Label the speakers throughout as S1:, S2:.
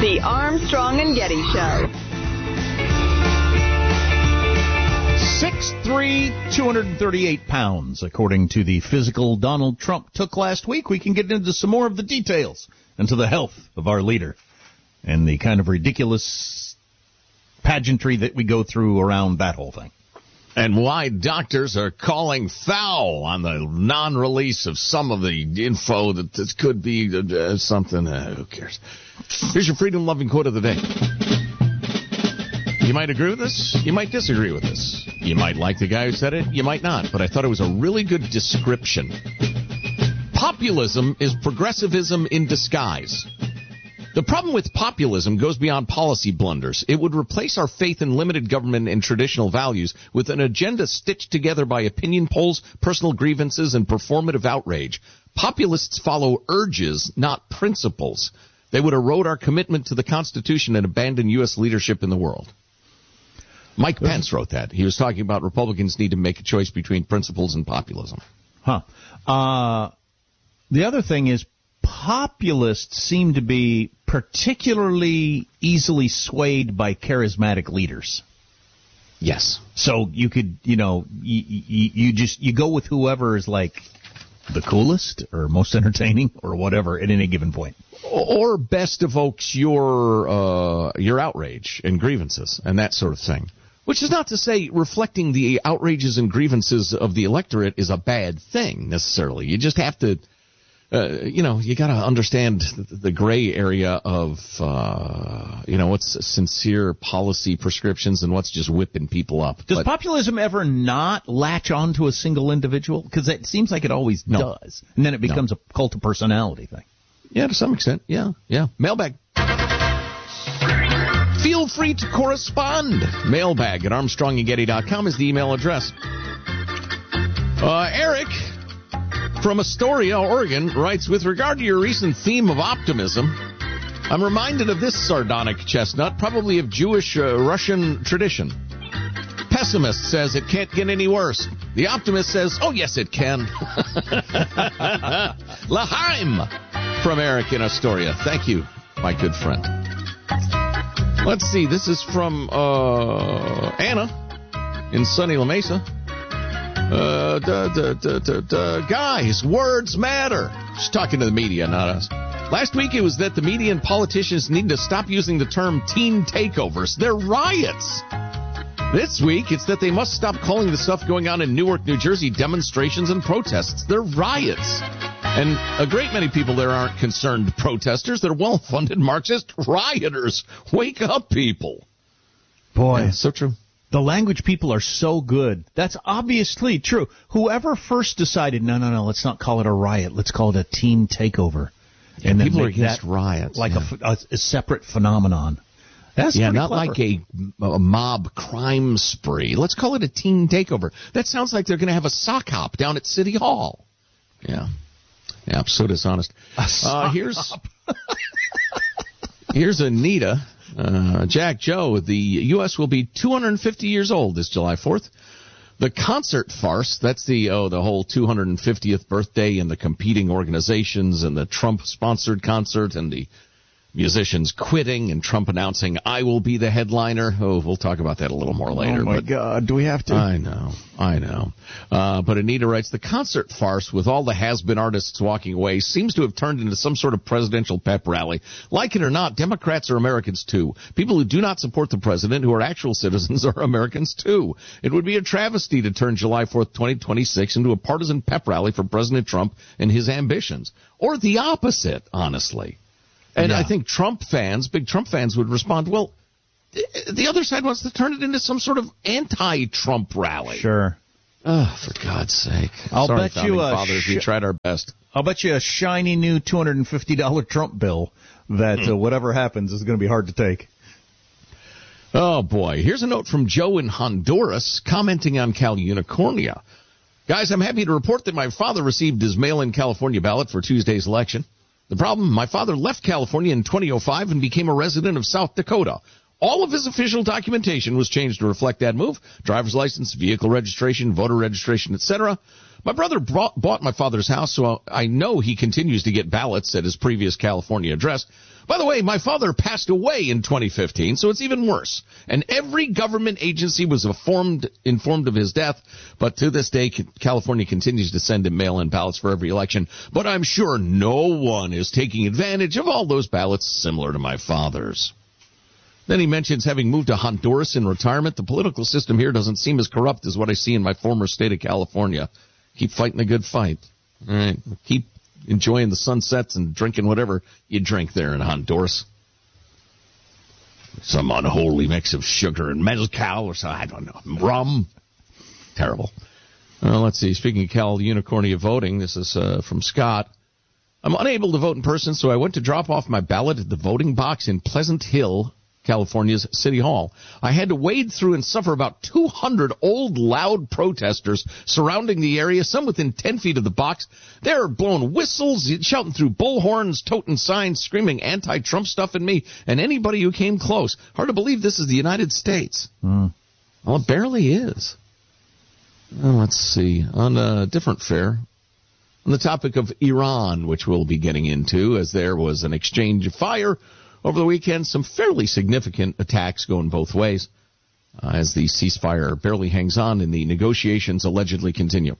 S1: The Armstrong and Getty Show.
S2: 6'3", 238 pounds, according to the physical Donald Trump took last week. We can get into some more of the details into the health of our leader and the kind of ridiculous pageantry that we go through around that whole thing.
S3: And why doctors are calling foul on the non-release of some of the info that this could be something. Who cares? Here's your freedom-loving quote of the day. You might agree with this. You might disagree with this. You might like the guy who said it. You might not. But I thought it was a really good description. Populism is progressivism in disguise. The problem with populism goes beyond policy blunders. It would replace our faith in limited government and traditional values with an agenda stitched together by opinion polls, personal grievances, and performative outrage. Populists follow urges, not principles. They would erode our commitment to the Constitution and abandon U.S. leadership in the world. Mike Pence wrote that. He was talking about Republicans need to make a choice between principles and populism.
S2: The other thing is populists seem to be particularly easily swayed by charismatic leaders.
S3: Yes.
S2: So you could, you go with whoever is like the coolest or most entertaining or whatever at any given point.
S3: Or best evokes your outrage and grievances and that sort of thing. Which is not to say reflecting the outrages and grievances of the electorate is a bad thing necessarily. You just have to, you got to understand the gray area of, what's sincere policy prescriptions and what's just whipping people up.
S2: Does populism ever not latch on to a single individual? Because it seems like it always does. And then it becomes a cult of personality thing.
S3: Yeah, to some extent. Yeah. Mailbag. Feel free to correspond. Mailbag at ArmstrongandGetty.com is the email address. Eric from Astoria, Oregon, writes, with regard to your recent theme of optimism, I'm reminded of this sardonic chestnut, probably of Jewish Russian tradition. Pessimist says it can't get any worse. The optimist says, oh, yes, it can. L'chaim from Eric in Astoria. Thank you, my good friend. Let's see. This is from Anna in sunny La Mesa. Guys, words matter. She's talking to the media, not us. Last week it was that the media and politicians need to stop using the term teen takeovers. They're riots. This week it's that they must stop calling the stuff going on in Newark, New Jersey demonstrations and protests. They're riots. And a great many people there aren't concerned protesters. They're well-funded Marxist rioters. Wake up, people.
S2: Boy,
S3: yeah, so true.
S2: The language people are so good. That's obviously true. Whoever first decided, no, let's not call it a riot. Let's call it a teen takeover.
S3: Yeah, and then people are against riots.
S2: Like a separate phenomenon. That's
S3: not
S2: clever.
S3: Like a mob crime spree. Let's call it a teen takeover. That sounds like they're going to have a sock hop down at City Hall. Yeah. Yeah, so dishonest. Here's Anita. Jack Joe, the U.S. will be 250 years old this July 4th. The concert farce, that's the whole 250th birthday and the competing organizations and the Trump-sponsored concert and the musicians quitting and Trump announcing, I will be the headliner. Oh, we'll talk about that a little more later.
S2: Oh, my God. Do we have to?
S3: I know. But Anita writes, the concert farce with all the has-been artists walking away seems to have turned into some sort of presidential pep rally. Like it or not, Democrats are Americans, too. People who do not support the president, who are actual citizens, are Americans, too. It would be a travesty to turn July 4th, 2026 into a partisan pep rally for President Trump and his ambitions. Or the opposite, honestly. And I think big Trump fans would respond, well, the other side wants to turn it into some sort of anti-Trump rally.
S2: Sure.
S3: Oh, for God's sake.
S2: I'll
S3: Sorry,
S2: bet you
S3: fathers, we tried our best.
S2: I'll bet you a shiny new $250 Trump bill that whatever happens is going to be hard to take.
S3: Oh, boy. Here's a note from Joe in Honduras commenting on Cal Unicornia. Guys, I'm happy to report that my father received his mail-in California ballot for Tuesday's election. The problem, my father left California in 2005 and became a resident of South Dakota. All of his official documentation was changed to reflect that move, driver's license, vehicle registration, voter registration, etc. My brother bought my father's house, so I know he continues to get ballots at his previous California address. By the way, my father passed away in 2015, so it's even worse. And every government agency was informed of his death, but to this day, California continues to send him mail-in ballots for every election. But I'm sure no one is taking advantage of all those ballots similar to my father's. Then he mentions having moved to Honduras in retirement. The political system here doesn't seem as corrupt as what I see in my former state of California. Keep fighting the good fight. All right. Keep enjoying the sunsets and drinking whatever you drink there in Honduras. Some unholy mix of sugar and mezcal or something. I don't know. Rum. Terrible. Let's see. Speaking of Cal Unicornia voting, this is from Scott. I'm unable to vote in person, so I went to drop off my ballot at the voting box in Pleasant Hill, California's City Hall. I had to wade through and suffer about 200 old, loud protesters surrounding the area, some within 10 feet of the box. They're blowing whistles, shouting through bullhorns, toting signs, screaming anti-Trump stuff at me and anybody who came close. Hard to believe this is the United States. Well, it barely is. Let's see. On a different fare, on the topic of Iran, which we'll be getting into, as there was an exchange of fire over the weekend, some fairly significant attacks going both ways as the ceasefire barely hangs on and the negotiations allegedly continue.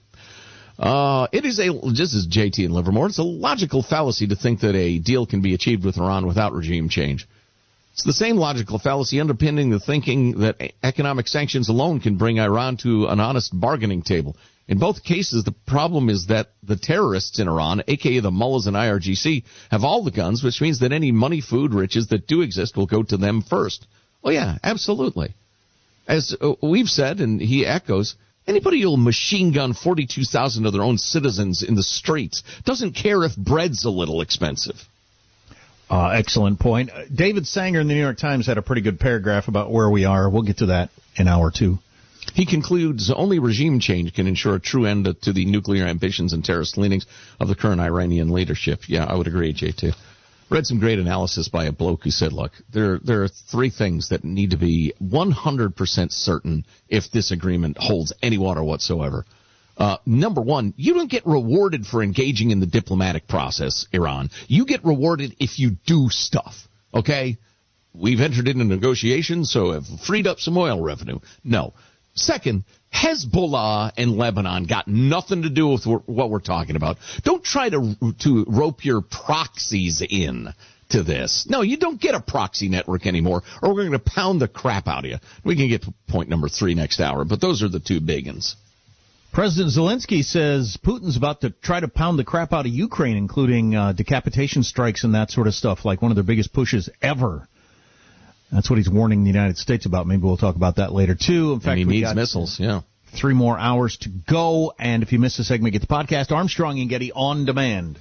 S3: It is just as JT in Livermore, it's a logical fallacy to think that a deal can be achieved with Iran without regime change. It's the same logical fallacy underpinning the thinking that economic sanctions alone can bring Iran to an honest bargaining table. In both cases, the problem is that the terrorists in Iran, a.k.a. the mullahs and IRGC, have all the guns, which means that any money, food, riches that do exist will go to them first. Well, yeah, absolutely. As we've said, and he echoes, anybody who'll machine gun 42,000 of their own citizens in the streets doesn't care if bread's a little expensive.
S2: Excellent point. David Sanger in the New York Times had a pretty good paragraph about where we are. We'll get to that in hour two.
S3: He concludes only regime change can ensure a true end to the nuclear ambitions and terrorist leanings of the current Iranian leadership. Yeah, I would agree, J2. Read some great analysis by a bloke who said, look, there are three things that need to be 100% certain if this agreement holds any water whatsoever. Number one, you don't get rewarded for engaging in the diplomatic process, Iran. You get rewarded if you do stuff, okay? We've entered into negotiations, so have freed up some oil revenue. No. Second, Hezbollah and Lebanon got nothing to do with what we're talking about. Don't try to rope your proxies in to this. No, you don't get a proxy network anymore, or we're going to pound the crap out of you. We can get to point number 3 next hour, but those are the two big ones.
S2: President Zelensky says Putin's about to try to pound the crap out of Ukraine, including decapitation strikes and that sort of stuff, like one of their biggest pushes ever. That's what he's warning the United States about. Maybe we'll talk about that later, too. In fact,
S3: and he needs missiles, yeah.
S2: 3 more hours to go, and if you missed a segment, get the podcast Armstrong and Getty on demand.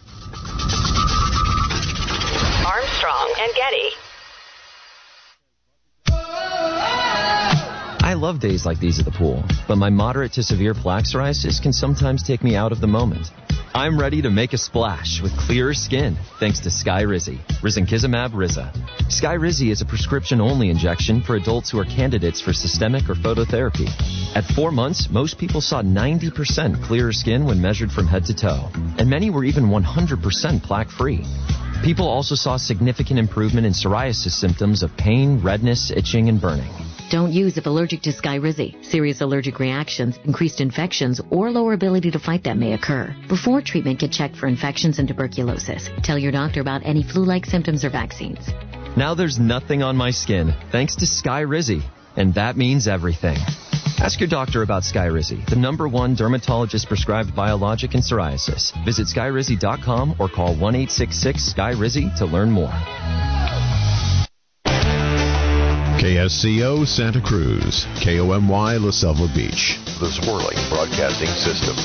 S1: Armstrong and Getty.
S4: I love days like these at the pool, but my moderate to severe plaque psoriasis can sometimes take me out of the moment. I'm ready to make a splash with clearer skin thanks to Skyrizi, Risankizumab Riza. Skyrizi is a prescription-only injection for adults who are candidates for systemic or phototherapy. At 4 months, most people saw 90% clearer skin when measured from head to toe, and many were even 100% plaque-free. People also saw significant improvement in psoriasis symptoms of pain, redness, itching, and burning.
S5: Don't use if allergic to Skyrizi. Serious allergic reactions, increased infections, or lower ability to fight them may occur. Before treatment, get checked for infections and tuberculosis. Tell your doctor about any flu-like symptoms or vaccines.
S4: Now there's nothing on my skin thanks to Skyrizi, and that means everything. Ask your doctor about Skyrizi, the #1 dermatologist-prescribed biologic in psoriasis. Visit Skyrizi.com or call 1-866-SKYRIZI to learn more.
S6: KSCO Santa Cruz, KOMY La Selva Beach, the Swirling Broadcasting System.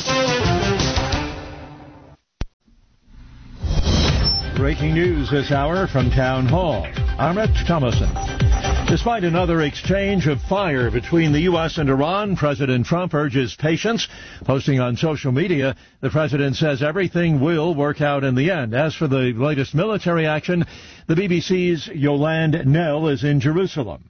S7: Breaking news this hour from Town Hall. Amit Thomason. Despite another exchange of fire between the U.S. and Iran, President Trump urges patience. Posting on social media, the president says everything will work out in the end. As for the latest military action, the BBC's Yolande Knell is in Jerusalem.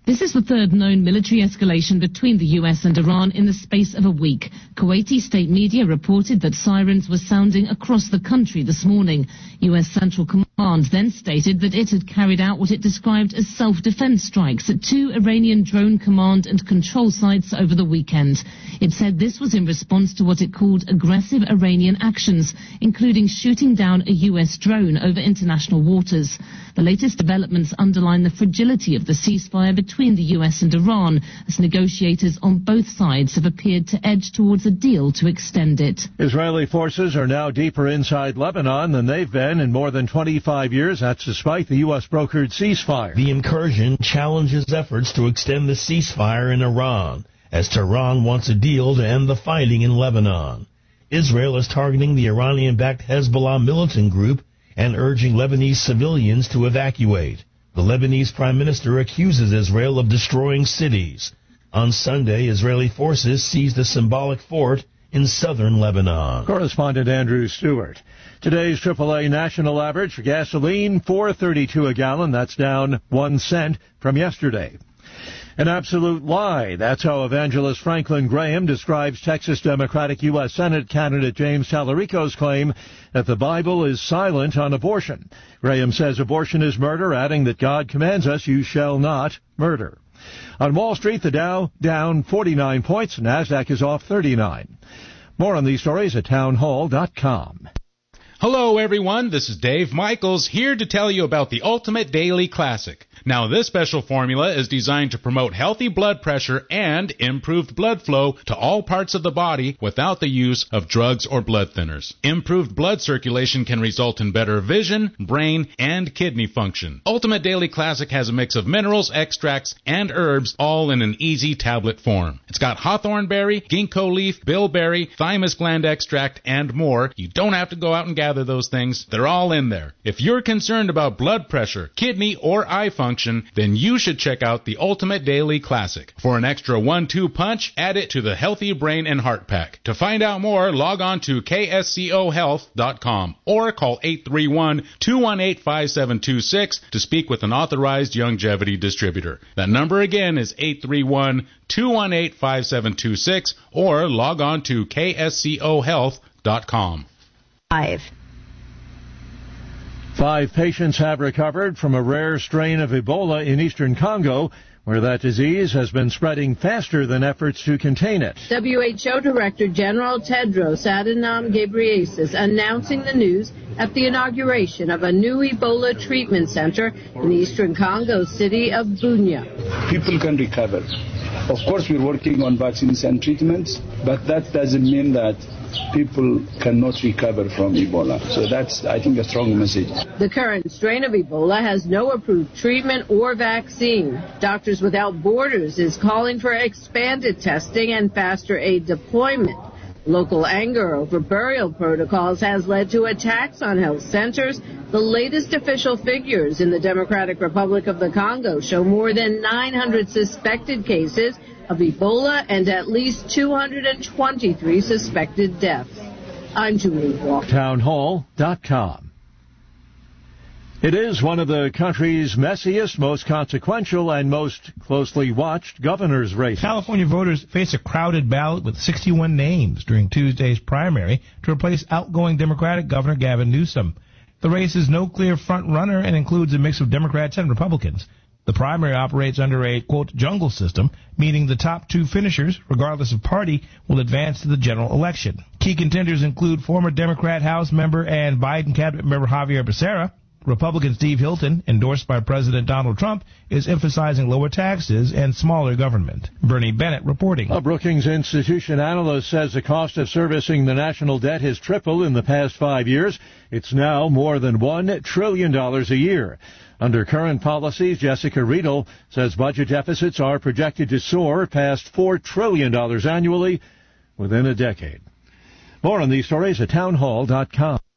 S8: This is the third known military escalation between the U.S. and Iran in the space of a week. Kuwaiti state media reported that sirens were sounding across the country this morning. U.S. Central Command then stated that it had carried out what it described as self-defense strikes at 2 Iranian drone command and control sites over the weekend. It said this was in response to what it called aggressive Iranian actions, including shooting down a U.S. drone over international waters. The latest developments underline the fragility of the ceasefire between the U.S. and Iran, as negotiators on both sides have appeared to edge towards a deal to extend it.
S7: Israeli forces are now deeper inside Lebanon than they've been in more than 25 years. That's despite the U.S.-brokered ceasefire.
S9: The incursion challenges efforts to extend the ceasefire in Iran, as Tehran wants a deal to end the fighting in Lebanon. Israel is targeting the Iranian-backed Hezbollah militant group and urging Lebanese civilians to evacuate. The Lebanese prime minister accuses Israel of destroying cities. On Sunday, Israeli forces seized a symbolic fort in southern Lebanon.
S7: Correspondent Andrew Stewart. Today's AAA national average for gasoline, $4.32 a gallon. That's down 1 cent from yesterday. An absolute lie. That's how evangelist Franklin Graham describes Texas Democratic U.S. Senate candidate James Tallarico's claim that the Bible is silent on abortion. Graham says abortion is murder, adding that God commands us, you shall not murder. On Wall Street, the Dow down 49 points. NASDAQ is off 39. More on these stories at townhall.com.
S10: Hello, everyone. This is Dave Michaels here to tell you about the Ultimate Daily Classic. Now, this special formula is designed to promote healthy blood pressure and improved blood flow to all parts of the body without the use of drugs or blood thinners. Improved blood circulation can result in better vision, brain, and kidney function. Ultimate Daily Classic has a mix of minerals, extracts, and herbs, all in an easy tablet form. It's got hawthorn berry, ginkgo leaf, bilberry, thymus gland extract, and more. You don't have to go out and gather those things. They're all in there. If you're concerned about blood pressure, kidney, or eye function, then you should check out the Ultimate Daily Classic. For an extra 1-2 punch, add it to the Healthy Brain and Heart Pack. To find out more, log on to kscohealth.com or call 831-218-5726 to speak with an authorized longevity distributor. That number again is 831-218-5726 or log on to kscohealth.com.
S7: 5 patients have recovered from a rare strain of Ebola in eastern Congo, where that disease has been spreading faster than efforts to contain it.
S11: WHO Director General Tedros Adhanom Ghebreyesus announcing the news at the inauguration of a new Ebola treatment center in the eastern Congo city of Bunia.
S12: People can recover. Of course, we're working on vaccines and treatments, but that doesn't mean that people cannot recover from Ebola. So that's, I think, a strong message.
S11: The current strain of Ebola has no approved treatment or vaccine. Doctors Without Borders is calling for expanded testing and faster aid deployment. Local anger over burial protocols has led to attacks on health centers. The latest official figures in the Democratic Republic of the Congo show more than 900 suspected cases of Ebola and at least 223 suspected deaths. I'm Julie Walker.
S7: Townhall.com. It is one of the country's messiest, most consequential, and most closely watched governor's races.
S13: California voters face a crowded ballot with 61 names during Tuesday's primary to replace outgoing Democratic Governor Gavin Newsom. The race is no clear front-runner and includes a mix of Democrats and Republicans. The primary operates under a, quote, jungle system, meaning the top 2 finishers, regardless of party, will advance to the general election. Key contenders include former Democrat House member and Biden cabinet member Javier Becerra. Republican Steve Hilton, endorsed by President Donald Trump, is emphasizing lower taxes and smaller government. Bernie Bennett reporting.
S7: A Brookings Institution analyst says the cost of servicing the national debt has tripled in the past 5 years. It's now more than $1 trillion a year. Under current policies, Jessica Riedel says budget deficits are projected to soar past $4 trillion annually within a decade. More on these stories at townhall.com.